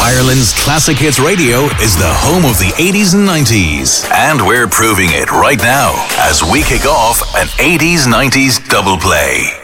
Ireland's Classic Hits Radio is the home of the 80s and 90s. And we're proving it right now as we kick off an 80s-90s double play.